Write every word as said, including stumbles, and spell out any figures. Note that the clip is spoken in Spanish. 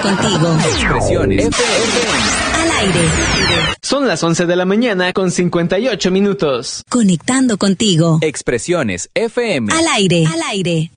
contigo. Expresiones F M. Al aire. Son las once de la mañana con cincuenta y ocho minutos. Conectando contigo. Expresiones F M. Al aire. Al aire.